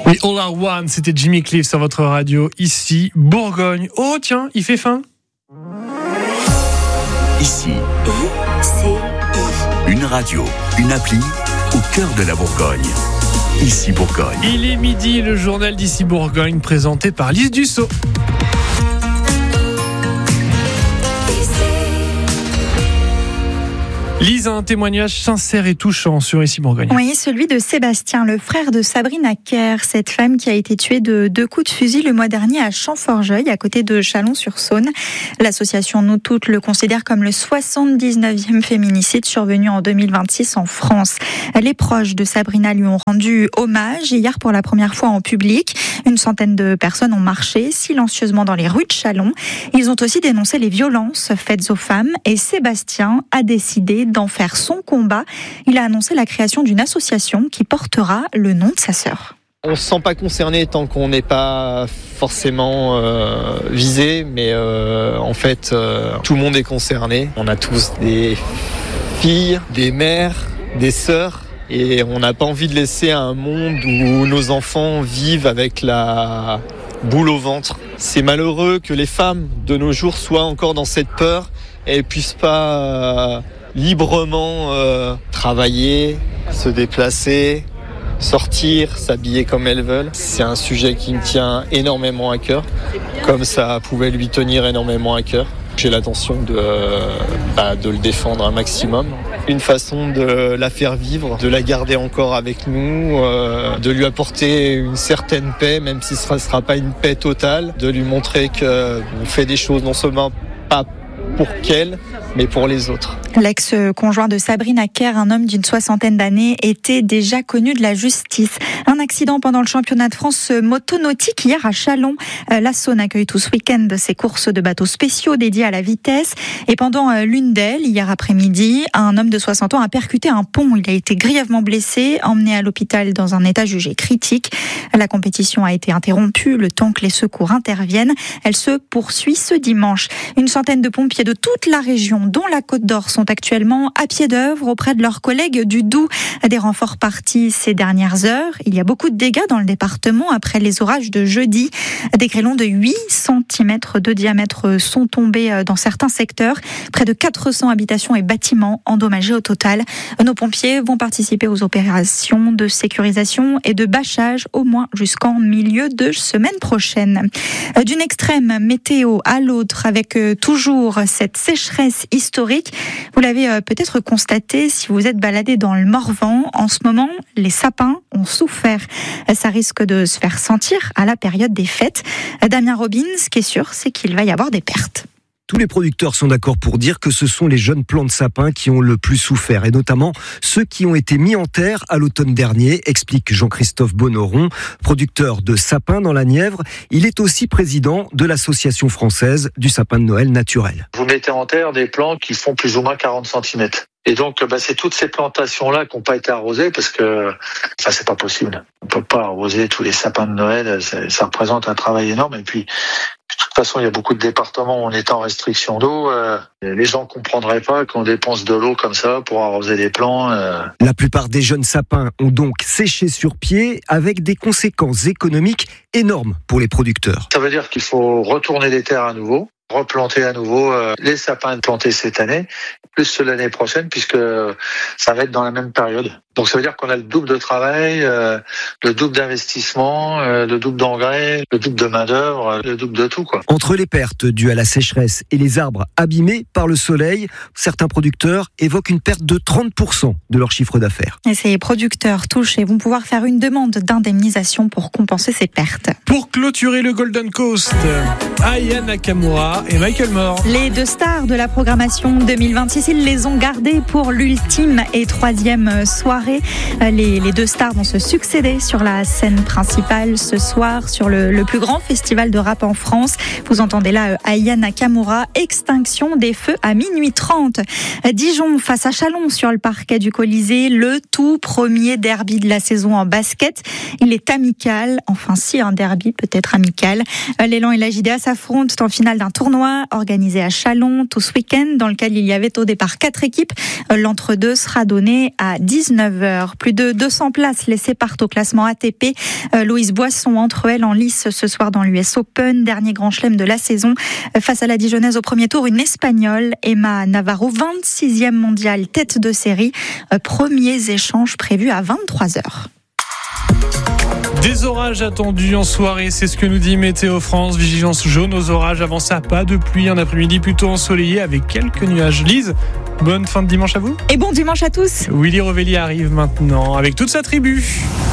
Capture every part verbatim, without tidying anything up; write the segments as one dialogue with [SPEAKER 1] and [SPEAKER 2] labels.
[SPEAKER 1] Oui, All I Want, c'était Jimmy Cliff sur votre radio, ici, Bourgogne. Oh tiens, il fait faim.
[SPEAKER 2] Ici, une radio, une appli au cœur de la Bourgogne. Ici Bourgogne.
[SPEAKER 1] Il est midi, le journal d'Ici Bourgogne présenté par Lise Dussault. Lise, un témoignage sincère et touchant sur Ici Bourgogne.
[SPEAKER 3] Oui, celui de Sébastien, le frère de Sabrina Kerr, cette femme qui a été tuée de deux coups de fusil le mois dernier à Champforgeuil, à côté de Chalon-sur-Saône. L'association Nous Toutes le considère comme le soixante-dix-neuvième féminicide survenu en deux mille vingt-six en France. Les proches de Sabrina lui ont rendu hommage hier pour la première fois en public. Une centaine de personnes ont marché silencieusement dans les rues de Chalon. Ils ont aussi dénoncé les violences faites aux femmes et Sébastien a décidé d'en faire son combat. Il a annoncé la création d'une association qui portera le nom de sa sœur.
[SPEAKER 4] On ne se sent pas concerné tant qu'on n'est pas forcément euh, visé, mais euh, en fait, euh, tout le monde est concerné. On a tous des filles, des mères, des sœurs, et on n'a pas envie de laisser un monde où nos enfants vivent avec la boule au ventre. C'est malheureux que les femmes de nos jours soient encore dans cette peur et ne puissent pas... Euh, librement euh, travailler, se déplacer, sortir, s'habiller comme elles veulent. C'est un sujet qui me tient énormément à cœur, comme ça pouvait lui tenir énormément à cœur. J'ai l'intention de, euh, bah, de le défendre un maximum. Une façon de la faire vivre, de la garder encore avec nous, euh, de lui apporter une certaine paix, même si ce ne sera pas une paix totale, de lui montrer qu'on fait des choses non seulement pas pour qu'elle, mais pour les autres.
[SPEAKER 3] L'ex-conjoint de Sabrina Kerr, un homme d'une soixantaine d'années, était déjà connu de la justice. Un accident pendant le championnat de France motonautique hier à Chalon. La Saône accueille tout ce week-end ses courses de bateaux spéciaux dédiés à la vitesse. Et pendant l'une d'elles, hier après-midi, un homme de soixante ans a percuté un pont. Il a été grièvement blessé, emmené à l'hôpital dans un état jugé critique. La compétition a été interrompue le temps que les secours interviennent. Elle se poursuit ce dimanche. Une centaine de pompiers de toute la région, dont la Côte d'Or, sont actuellement à pied d'œuvre auprès de leurs collègues du Doubs. Des renforts partis ces dernières heures. Il y a beaucoup de dégâts dans le département après les orages de jeudi. Des grêlons de huit centimètres de diamètre sont tombés dans certains secteurs. Près de quatre cents habitations et bâtiments endommagés au total. Nos pompiers vont participer aux opérations de sécurisation et de bâchage au moins jusqu'en milieu de semaine prochaine. D'une extrême météo à l'autre, avec toujours cette sécheresse historique. Vous l'avez peut-être constaté si vous êtes baladé dans le Morvan. En ce moment, les sapins ont souffert. Ça risque de se faire sentir à la période des fêtes. Damien Robin, ce qui est sûr, c'est qu'il va y avoir des pertes.
[SPEAKER 5] Tous les producteurs sont d'accord pour dire que ce sont les jeunes plants de sapin qui ont le plus souffert, et notamment ceux qui ont été mis en terre à l'automne dernier, explique Jean-Christophe Bonneron, producteur de sapins dans la Nièvre. Il est aussi président de l'Association française du sapin de Noël naturel.
[SPEAKER 6] Vous mettez en terre des plants qui font plus ou moins quarante centimètres. Et donc, bah, c'est toutes ces plantations-là qui n'ont pas été arrosées parce que ça, c'est pas possible. On peut pas arroser tous les sapins de Noël. Ça, ça représente un travail énorme. Et puis, de toute façon, il y a beaucoup de départements où on est en restriction d'eau. Euh, les gens comprendraient pas qu'on dépense de l'eau comme ça pour arroser des plants. Euh.
[SPEAKER 5] La plupart des jeunes sapins ont donc séché sur pied avec des conséquences économiques énormes pour les producteurs.
[SPEAKER 6] Ça veut dire qu'il faut retourner les terres à nouveau, replanter à nouveau euh, les sapins plantés cette année, plus ceux l'année prochaine, puisque ça va être dans la même période. Donc ça veut dire qu'on a le double de travail, euh, le double d'investissement, euh, le double d'engrais, le double de main-d'œuvre, le double de tout, quoi.
[SPEAKER 5] Entre les pertes dues à la sécheresse et les arbres abîmés par le soleil, certains producteurs évoquent une perte de trente pour cent de leur chiffre d'affaires.
[SPEAKER 3] Et ces producteurs touchés vont pouvoir faire une demande d'indemnisation pour compenser ces pertes.
[SPEAKER 1] Pour clôturer le Golden Coast, Aya Nakamura et Michael Moore.
[SPEAKER 3] Les deux stars de la programmation deux mille vingt-six, ils les ont gardés pour l'ultime et troisième soirée. Les, les deux stars vont se succéder sur la scène principale ce soir sur le, le plus grand festival de rap en France. Vous entendez là Aya Nakamura, Extinction des feux à minuit trente. Dijon face à Chalon sur le parquet du Colisée, le tout premier derby de la saison en basket. Il est amical, enfin si un derby peut être amical. L'Élan et la J D A s'affrontent en finale d'un tournoi tournoi organisé à Châlons tout ce week-end, dans lequel il y avait au départ quatre équipes. L'entre-deux sera donné à dix-neuf heures. Plus de deux cents places laissées partent au classement A T P. Louise Boisson entre elle en lice ce soir dans l'U S Open, dernier grand chelem de la saison. Face à la Dijonnaise au premier tour, une Espagnole, Emma Navarro, vingt-sixième mondiale, tête de série. Premiers échanges prévus à vingt-trois heures.
[SPEAKER 1] Des orages attendus en soirée, c'est ce que nous dit Météo France. Vigilance jaune aux orages, avant ça, pas de pluie, un après-midi plutôt ensoleillé avec quelques nuages. Lise, bonne fin de dimanche à vous.
[SPEAKER 3] Et bon dimanche à tous.
[SPEAKER 1] Willy Rovelli arrive maintenant avec toute sa tribu.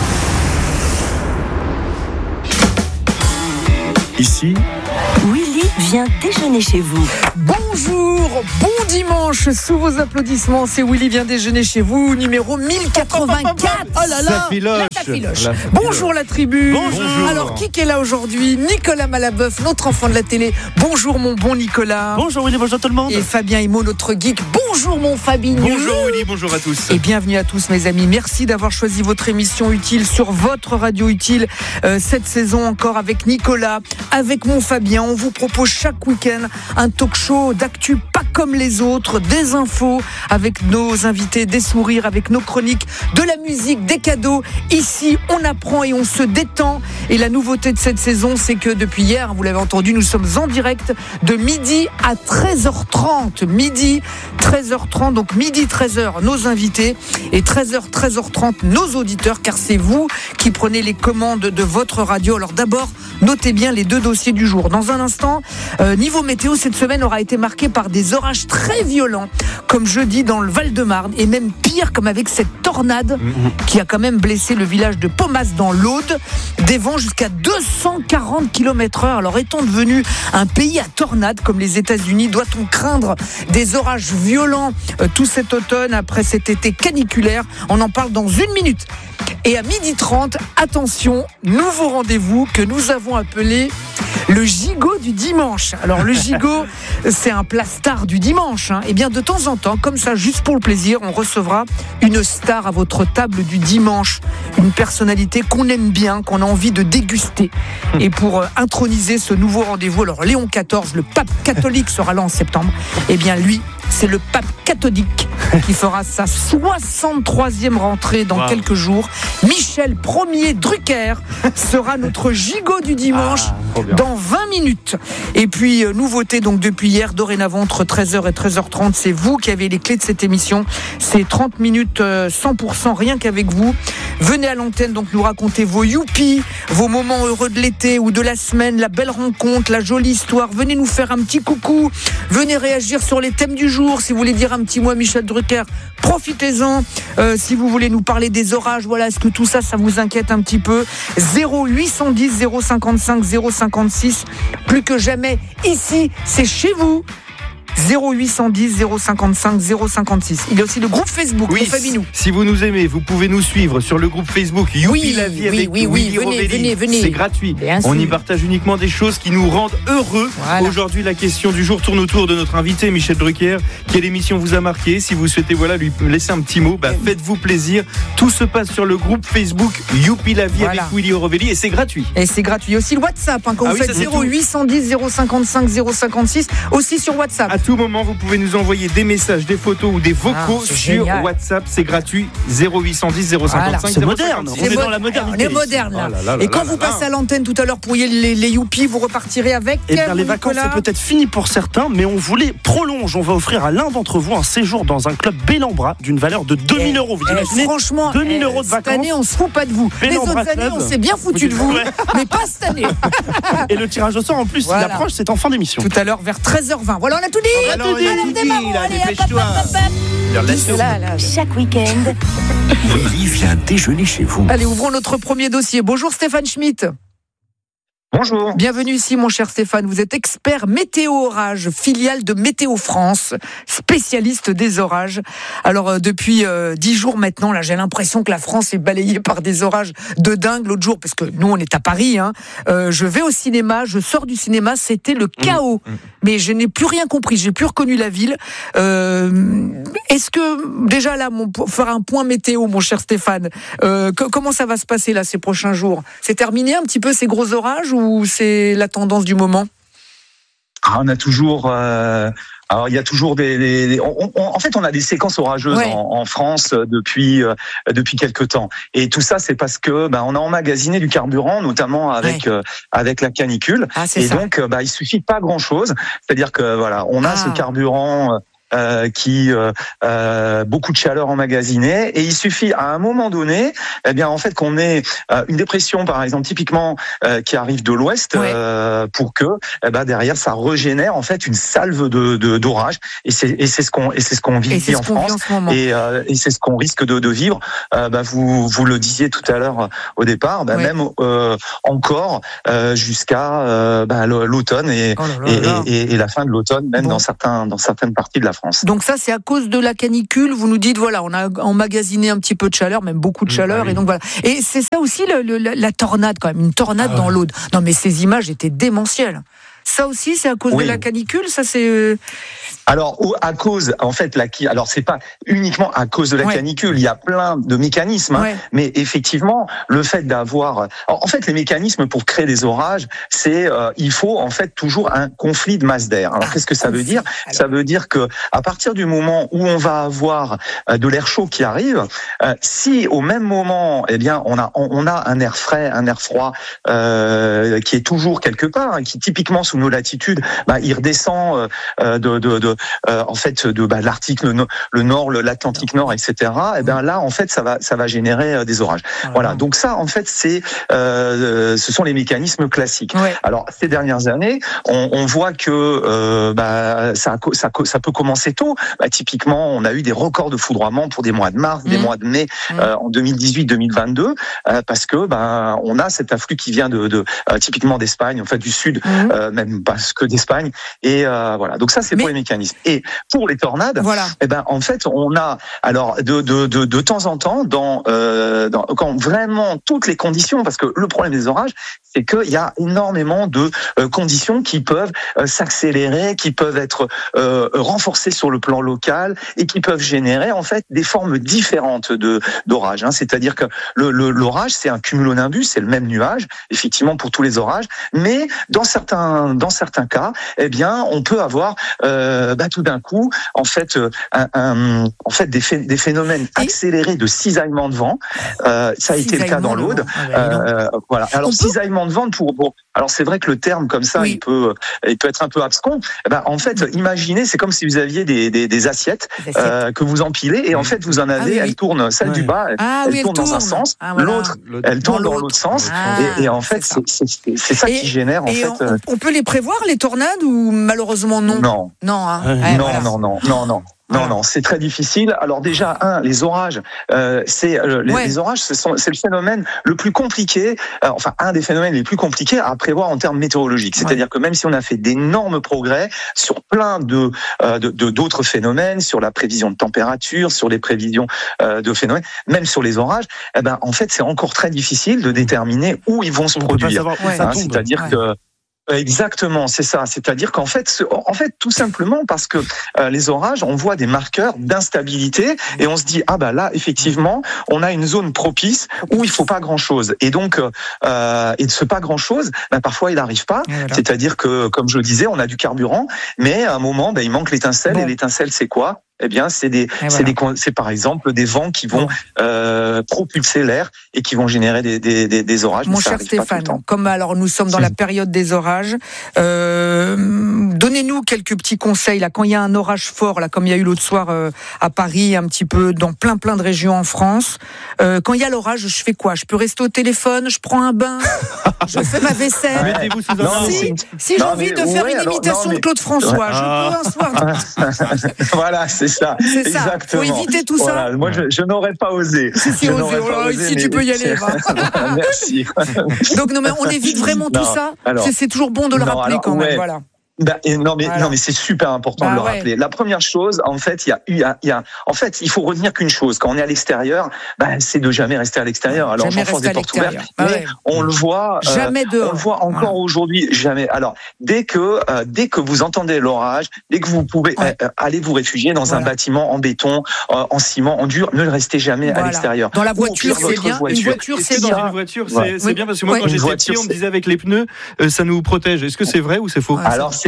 [SPEAKER 2] Ici,
[SPEAKER 7] Willy vient déjeuner chez vous.
[SPEAKER 8] Bonjour, bon dimanche, sous vos applaudissements, c'est Willy vient déjeuner chez vous, numéro mille quatre-vingt-quatre. Oh là là,
[SPEAKER 9] Ça filoche.
[SPEAKER 8] la tafiloche. La Bonjour la tribu.
[SPEAKER 9] Bonjour.
[SPEAKER 8] Alors qui est là aujourd'hui? Nicolas Malabeuf, notre enfant de la télé. Bonjour mon bon Nicolas.
[SPEAKER 9] Bonjour Willy, bonjour tout le monde.
[SPEAKER 8] Et Fabien Himo, notre geek. Bonjour mon Fabien.
[SPEAKER 9] Bonjour Willy, bonjour à tous.
[SPEAKER 8] Et bienvenue à tous mes amis. Merci d'avoir choisi votre émission utile sur votre radio utile euh, cette saison encore avec Nicolas, avec mon Fabien. On vous propose chaque week-end un talk show d'actu pas comme les autres, des infos avec nos invités, des sourires avec nos chroniques, de la musique, des cadeaux. Ici, on apprend et on se détend. Et la nouveauté de cette saison, c'est que depuis hier, vous l'avez entendu, nous sommes en direct de midi à treize heures trente. Midi, treize heures trente, donc midi, treize heures, nos invités. Et treize heures, treize heures trente, nos auditeurs, car c'est vous qui prenez les commandes de votre radio. Alors d'abord, notez bien les deux dossiers du jour. Dans un instant, euh, niveau météo, cette semaine aura été marquée par des orages très violents, comme jeudi dans le Val-de-Marne, et même pire, comme avec cette tornade qui a quand même blessé le village de Pomas dans l'Aude. Des vents jusqu'à deux cent quarante kilomètres heure. Alors étant devenu un pays à tornades comme les États-Unis, doit-on craindre des orages violents euh, tout cet automne après cet été caniculaire? On en parle dans une minute. Et à midi trente, attention, nouveau rendez-vous que nous avons appelé le gigot du dimanche. Alors le gigot, c'est un plat star du dimanche. Hein. Et bien de temps en temps, comme ça, juste pour le plaisir, on recevra une star à votre table du dimanche. Une personnalité qu'on aime bien, qu'on a envie de déguster. Et pour euh, introniser ce nouveau rendez-vous, alors Léon quatorze, le pape catholique, sera là en septembre. Et bien lui, c'est le pape catholique qui fera sa soixante-troisième rentrée dans wow. quelques jours. Michel Ier Drucker sera notre gigot du dimanche ah, dans vingt minutes. Et puis, euh, nouveauté donc depuis hier, dorénavant entre treize heures et treize heures trente, c'est vous qui avez les clés de cette émission. C'est trente minutes euh, cent pour cent rien qu'avec vous. Venez à l'antenne donc nous raconter vos youpies, vos moments heureux de l'été ou de la semaine, la belle rencontre, la jolie histoire. Venez nous faire un petit coucou. Venez réagir sur les thèmes du jour. Si vous voulez dire un petit mot à Michel Drucker, profitez-en. Euh, si vous voulez nous parler des orages, voilà, est-ce que tout ça, ça vous inquiète un petit peu? zéro huit cent dix zéro cinquante-cinq zéro cinquante-six. Plus que jamais, ici, c'est chez vous. zéro huit cent dix zéro cinquante-cinq zéro cinquante-six. Il y a aussi le groupe Facebook.
[SPEAKER 9] Oui, si vous nous aimez, vous pouvez nous suivre sur le groupe Facebook Youpi
[SPEAKER 8] oui,
[SPEAKER 9] la vie
[SPEAKER 8] oui,
[SPEAKER 9] avec
[SPEAKER 8] oui, oui,
[SPEAKER 9] Willy
[SPEAKER 8] venez,
[SPEAKER 9] Rovelli.
[SPEAKER 8] venez, venez.
[SPEAKER 9] C'est gratuit.
[SPEAKER 8] Bien
[SPEAKER 9] On
[SPEAKER 8] sûr.
[SPEAKER 9] y partage uniquement des choses qui nous rendent heureux.
[SPEAKER 8] Voilà.
[SPEAKER 9] Aujourd'hui, la question du jour tourne autour de notre invité Michel Drucker. Quelle émission vous a marqué? Si vous souhaitez voilà, lui laisser un petit mot, bah, faites-vous plaisir. Tout se passe sur le groupe Facebook Youpi la vie voilà. avec Willy Rovelli et c'est gratuit.
[SPEAKER 8] Et c'est gratuit. Aussi le WhatsApp, hein, quand
[SPEAKER 9] ah
[SPEAKER 8] vous
[SPEAKER 9] oui,
[SPEAKER 8] faites zéro huit cent dix zéro cinquante-cinq zéro cinquante-six, aussi sur WhatsApp.
[SPEAKER 9] À tout moment, vous pouvez nous envoyer des messages, des photos ou des vocaux ah, sur génial. WhatsApp, c'est gratuit. zéro huit cent dix zéro cinquante-cinq
[SPEAKER 8] voilà.
[SPEAKER 9] C'est
[SPEAKER 8] moderne.
[SPEAKER 9] On est dans la modernité.
[SPEAKER 8] On est moderne là.
[SPEAKER 9] Oh là, là, là,
[SPEAKER 8] et quand
[SPEAKER 9] là,
[SPEAKER 8] vous
[SPEAKER 9] là,
[SPEAKER 8] passez
[SPEAKER 9] là.
[SPEAKER 8] à l'antenne tout à l'heure pour les, les youpies, vous repartirez avec.
[SPEAKER 10] Eh bien, les vacances, c'est peut-être fini pour certains, mais on vous les prolonge. On va offrir à l'un d'entre vous un séjour dans un club Bellambra d'une valeur de deux mille euros. Vous
[SPEAKER 8] eh,
[SPEAKER 10] imaginez
[SPEAKER 8] franchement,
[SPEAKER 10] deux mille
[SPEAKER 8] eh,
[SPEAKER 10] euros de vacances.
[SPEAKER 8] Cette année, on se fout pas de vous.
[SPEAKER 10] Bellambra
[SPEAKER 8] les autres années,
[SPEAKER 10] Club.
[SPEAKER 8] on s'est bien foutu de vous, mais pas cette année.
[SPEAKER 10] Et le tirage au sort, en plus, voilà. il approche, c'est en fin d'émission.
[SPEAKER 8] Tout à l'heure, vers treize heures vingt. Voilà, on a tout dit.
[SPEAKER 9] On a tout dit.
[SPEAKER 8] Alors, démarrons. Allez, hop, hop, hop, hop.
[SPEAKER 7] Là, là, chaque week-end,
[SPEAKER 2] Willy vient déjeuner chez vous.
[SPEAKER 8] Allez, ouvrons notre premier dossier. Bonjour Stéphane Schmitt.
[SPEAKER 11] Bonjour.
[SPEAKER 8] Bienvenue ici, mon cher Stéphane. Vous êtes expert météo orage, filiale de Météo France, spécialiste des orages. Alors, euh, depuis euh, dix jours maintenant, là, j'ai l'impression que la France est balayée par des orages de dingue. L'autre jour, parce que nous, on est à Paris, hein, euh, je vais au cinéma, je sors du cinéma, c'était le chaos. Mmh. Mais je n'ai plus rien compris, j'ai plus reconnu la ville. Euh, est-ce que, déjà là, mon, pour faire un point météo, mon cher Stéphane, euh, que, comment ça va se passer là ces prochains jours? C'est terminé un petit peu ces gros orages ou c'est la tendance du moment?
[SPEAKER 11] Ah, on a toujours. Euh... Alors il y a toujours des, des, des on, on, en fait on a des séquences orageuses ouais. en, en France depuis euh, depuis quelque temps et tout ça c'est parce que bah, on a emmagasiné du carburant notamment avec ouais. euh, avec la canicule ah, et ça. donc bah il suffit pas grand chose, c'est-à-dire que voilà on a ah. ce carburant euh, Euh, qui euh, euh, beaucoup de chaleur emmagasinée et il suffit à un moment donné eh bien en fait qu'on ait euh, une dépression par exemple typiquement euh, qui arrive de l'ouest ouais. euh, pour que eh ben derrière ça régénère en fait une salve de, de d'orage et c'est et c'est ce qu'on et c'est ce qu'on vit ici en France en et euh, et c'est ce qu'on risque de de vivre euh, bah vous vous le disiez tout à l'heure au départ bah, ouais. même euh, encore euh, jusqu'à euh, bah, l'automne et, oh là là et, là. et et la fin de l'automne même bon. dans certains dans certaines parties de la France.
[SPEAKER 8] Donc ça, c'est à cause de la canicule. Vous nous dites, voilà, on a emmagasiné un petit peu de chaleur, même beaucoup de chaleur, mmh, bah oui. et donc voilà. Et c'est ça aussi le, le, la tornade quand même, une tornade ah, dans ouais. l'Aude. Non, mais ces images étaient démentielles. Ça aussi, c'est à cause oui. de la canicule. Ça, c'est.
[SPEAKER 11] Alors, à cause, en fait, la, alors c'est pas uniquement à cause de la ouais. canicule. Il y a plein de mécanismes, hein, ouais. mais effectivement, le fait d'avoir, en fait, les mécanismes pour créer des orages, c'est, euh, il faut en fait toujours un conflit de masse d'air. Alors, ah, qu'est-ce que ça veut dire alors. Ça veut dire que à partir du moment où on va avoir euh, de l'air chaud qui arrive, euh, si au même moment, eh bien, on a, on, on a un air frais, un air froid euh, qui est toujours quelque part, hein, qui typiquement sous nos latitudes, bah, il redescend euh, de, de, de Euh, en fait de bah, l'Arctique, le, le Nord, l'Atlantique Nord, et cetera. Et ben là, en fait, ça va, ça va générer euh, des orages. Ah, voilà. Donc ça, en fait, c'est, euh, ce sont les mécanismes classiques. Ouais. Alors ces dernières années, on, on voit que euh, bah, ça, ça, ça peut commencer tôt. Bah, typiquement, on a eu des records de foudroiement pour des mois de mars, mmh. des mois de mai mmh. euh, en deux mille dix-huit deux mille vingt-deux, euh, parce que bah, on a cet afflux qui vient de, de euh, typiquement d'Espagne, en fait du sud, mmh. euh, même pas que d'Espagne. Et euh, voilà. Donc ça, c'est Mais... pour les mécanismes. Et pour les tornades, voilà. eh ben en fait on a alors de de de, de temps en temps dans, euh, dans quand vraiment toutes les conditions, parce que le problème des orages c'est qu'il y a énormément de euh, conditions qui peuvent euh, s'accélérer, qui peuvent être euh, renforcées sur le plan local et qui peuvent générer en fait des formes différentes de d'orage. Hein. C'est-à-dire que le, le l'orage c'est un cumulonimbus, c'est le même nuage effectivement pour tous les orages, mais dans certains dans certains cas, eh bien on peut avoir euh, bah, tout d'un coup, en fait, un, un, en fait, des, ph- des phénomènes Et accélérés de cisaillement de vent. Euh, ça a été le cas dans l'Aude. Euh, voilà. Alors cisaillement de vent pour, pour. Alors c'est vrai que le terme comme ça, oui. il peut, il peut être un peu abscon. Eh ben, en fait, imaginez, c'est comme si vous aviez des, des, des assiettes euh, que vous empilez et en fait vous en avez, ah, oui, elles tournent, celle ouais. du bas,
[SPEAKER 8] ah,
[SPEAKER 11] elle,
[SPEAKER 8] oui,
[SPEAKER 11] tourne
[SPEAKER 8] elle
[SPEAKER 11] dans
[SPEAKER 8] tourne.
[SPEAKER 11] un sens,
[SPEAKER 8] ah, voilà.
[SPEAKER 11] l'autre, elle tourne dans, dans l'autre sens. Ah, et, et en fait, c'est ça, c'est, c'est, c'est ça
[SPEAKER 8] et,
[SPEAKER 11] qui génère en
[SPEAKER 8] et
[SPEAKER 11] fait.
[SPEAKER 8] On, on peut les prévoir les tornades ou malheureusement non.
[SPEAKER 11] Non.
[SPEAKER 8] Non. Hein.
[SPEAKER 11] Ouais, non, voilà. non, non, non, non. Non, non, c'est très difficile. Alors déjà, un, les orages, euh, c'est euh, les, ouais. les orages, ce sont, c'est le phénomène le plus compliqué, euh, enfin un des phénomènes les plus compliqués à prévoir en termes météorologiques. C'est-à-dire ouais. que même si on a fait d'énormes progrès sur plein de, euh, de, de d'autres phénomènes, sur la prévision de température, sur les prévisions euh, de phénomènes, même sur les orages, eh ben en fait c'est encore très difficile de déterminer où ils vont se on produire. Ouais. Hein, c'est-à-dire ouais. que Exactement, c'est ça. C'est-à-dire qu'en fait, en fait, tout simplement parce que euh, les orages, on voit des marqueurs d'instabilité et on se dit ah bah là, effectivement, on a une zone propice où il faut pas grand-chose. Et donc, euh, et de ce pas grand-chose, bah, parfois il n'arrive pas. Voilà. C'est-à-dire que, comme je le disais, on a du carburant, mais à un moment, bah, il manque l'étincelle. Bon. Et l'étincelle, c'est quoi ? Eh bien, c'est des, voilà. c'est des, c'est par exemple des vents qui vont euh, propulser l'air et qui vont générer des, des, des, des orages.
[SPEAKER 8] Mon cher Stéphane, comme alors nous sommes dans la période des orages, euh, donnez-nous quelques petits conseils là. Quand il y a un orage fort, là, comme il y a eu l'autre soir euh, à Paris, un petit peu dans plein plein de régions en France. Euh, quand il y a l'orage, je fais quoi ? Je peux rester au téléphone, je prends un bain, je fais ma vaisselle.
[SPEAKER 9] Mettez-vous sous un non,
[SPEAKER 8] si, si j'ai envie de faire ouais, une imitation non, mais... de Claude François, ouais. je ah. peux un soir.
[SPEAKER 11] Voilà, c'est ça.
[SPEAKER 8] C'est ça.
[SPEAKER 11] Exactement.
[SPEAKER 8] Faut éviter tout ça.
[SPEAKER 11] Voilà. Moi, je, je n'aurais pas osé.
[SPEAKER 8] Si, si, osé. Oh, ici, mais... tu peux y aller.
[SPEAKER 11] Merci.
[SPEAKER 8] Donc, non, mais on évite vraiment non, tout ça. Alors, c'est, c'est toujours bon de le non, rappeler alors, quand même. Ouais. Voilà.
[SPEAKER 11] Bah, non mais voilà. non mais c'est super important bah, de le ouais. rappeler. La première chose, en fait, il y a, il y a, il y a, en fait, il faut retenir qu'une chose. Quand on est à l'extérieur, bah, c'est de jamais rester à l'extérieur. Alors, j'enfonce des portes ouvertes, bah, mais ouais. on le voit,
[SPEAKER 8] jamais
[SPEAKER 11] euh,
[SPEAKER 8] dehors.
[SPEAKER 11] on le voit encore voilà. aujourd'hui, jamais. Alors, dès que, euh, dès que vous entendez l'orage, dès que vous pouvez ouais. euh, aller vous réfugier dans voilà. un bâtiment en béton, euh, en ciment, en dur, ne restez jamais voilà. à l'extérieur.
[SPEAKER 8] Dans la voiture, c'est bien.
[SPEAKER 11] Voiture.
[SPEAKER 8] Une voiture, c'est
[SPEAKER 9] bien.
[SPEAKER 8] bien.
[SPEAKER 9] Une voiture, c'est, c'est bien parce que moi, quand j'étais petit, on me disait avec les pneus, ça nous protège. Est-ce que c'est vrai ou c'est faux ?
[SPEAKER 11] Alors, c'est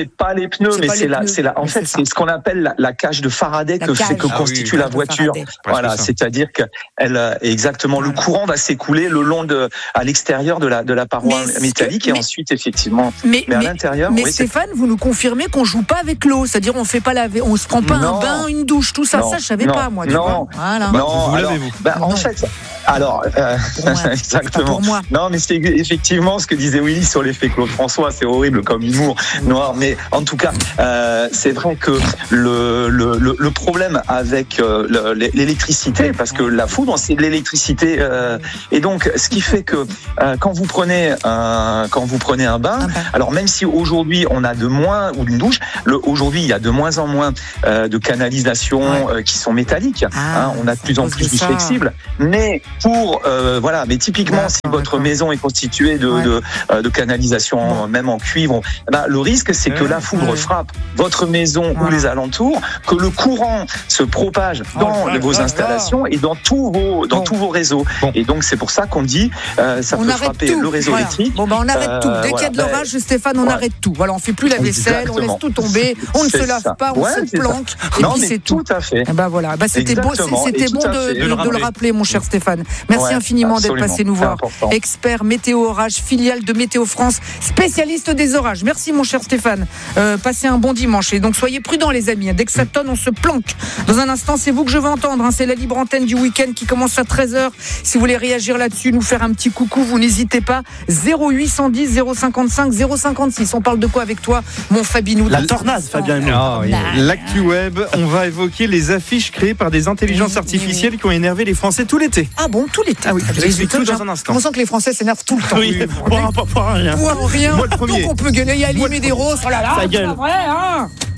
[SPEAKER 11] c'est pas les pneus, c'est mais c'est la, c'est la, en mais fait, c'est, c'est ce qu'on appelle la, la cage de Faraday la que, fait, que ah constitue oui, la voiture. Voilà, c'est-à-dire que elle, exactement, voilà. Le courant va s'écouler le long de, à l'extérieur de la, de la paroi mais métallique que, et mais, ensuite, effectivement,
[SPEAKER 8] mais, mais à
[SPEAKER 11] mais, l'intérieur.
[SPEAKER 8] Mais
[SPEAKER 11] oui,
[SPEAKER 8] Stéphane, vous nous confirmez qu'on joue pas avec l'eau, c'est-à-dire on fait pas laver, on se prend pas non, un bain, une douche, tout ça, non, ça je savais
[SPEAKER 11] non,
[SPEAKER 8] pas moi.
[SPEAKER 11] Non,
[SPEAKER 8] voilà.
[SPEAKER 11] Bah, non, vous alors, l'avez-vous bah, en fait, alors, euh, exactement. Non, mais c'est effectivement ce que disait Willy sur l'effet Claude François, c'est horrible comme humour noir, mais en tout cas, euh, c'est vrai que le, le, le, le problème avec euh, le, l'électricité, parce que la foudre, c'est de l'électricité, euh, et donc ce qui fait que euh, quand vous prenez un, quand vous prenez un bain, alors même si aujourd'hui on a de moins ou une douche, le, aujourd'hui il y a de moins en moins euh, de canalisations ouais. euh, qui sont métalliques, ah, hein, on a de plus en plus du flexible, mais pour euh, voilà, mais typiquement d'accord, si votre d'accord. maison est constituée de, ouais. de, de, de canalisation bon. même en cuivre, bah, le risque c'est que la foudre ouais. frappe votre maison voilà. ou les alentours, que le courant se propage dans oh, vos installations et dans tous vos dans bon. tous vos réseaux. Bon. Et donc c'est pour ça qu'on dit euh, ça on peut frapper tout. le réseau voilà. électrique.
[SPEAKER 8] Bon bah on arrête euh, tout. Dès voilà. qu'il y a de l'orage, Stéphane, on ouais. arrête tout. Voilà, on fait plus la vaisselle, Exactement. on laisse tout tomber, on ne se lave ça. pas, on ouais, se planque. Et
[SPEAKER 11] non,
[SPEAKER 8] puis
[SPEAKER 11] mais
[SPEAKER 8] c'est
[SPEAKER 11] tout.
[SPEAKER 8] tout
[SPEAKER 11] à fait.
[SPEAKER 8] Bah voilà, bah c'était beau, c'était bon de, de, de, de le rappeler, mon cher Stéphane. Merci ouais, infiniment absolument. d'être passé nous voir. Expert météo orage, filiale de Météo France, spécialiste des orages. Merci mon cher Stéphane. Euh, passez un bon dimanche et donc soyez prudents les amis. Dès que ça tonne, on se planque. Dans un instant, c'est vous que je veux entendre. Hein. C'est la libre antenne du week-end qui commence à treize heures. Si vous voulez réagir là-dessus, nous faire un petit coucou, vous n'hésitez pas. zéro huit cent dix zéro cinquante-cinq zéro cinquante-six. On parle de quoi avec toi, mon Fabinou?
[SPEAKER 10] La tornade, Fabien.
[SPEAKER 9] Oh, oui. L'actu web, on va évoquer les affiches créées par des intelligences artificielles qui ont énervé les Français tout l'été.
[SPEAKER 8] Ah bon, tout l'été?
[SPEAKER 9] Ah oui, je explique tout dans un instant.
[SPEAKER 8] On sent que les Français s'énervent tout le temps.
[SPEAKER 9] Oui, pour rien.
[SPEAKER 8] Pour rien.
[SPEAKER 9] Moi le premier.
[SPEAKER 8] Donc on peut gueuler, y aller, des roses. Oh là là,
[SPEAKER 10] ça gueule.
[SPEAKER 8] c'est pas vrai, hein.